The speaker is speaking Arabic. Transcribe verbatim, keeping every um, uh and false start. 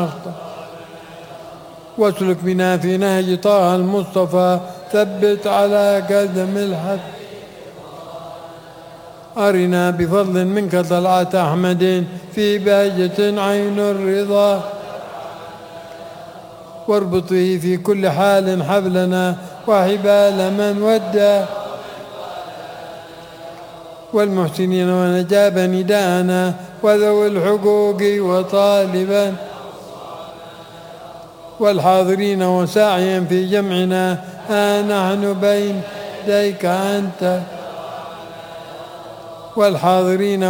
واسلك بنا في نهج طه المصطفى، ثبت على قدم الحق. أرنا بفضل منك طلعة أحمد في بهجة عين الرضا، واربط به في كل حال حبلنا وحبال من ودى، والمحسنين ونجاب نداءنا وذوي الحقوق وطالبا، والحاضرين وساعيا في جمعنا، ها نحن بين يديك أنت، والحاضرين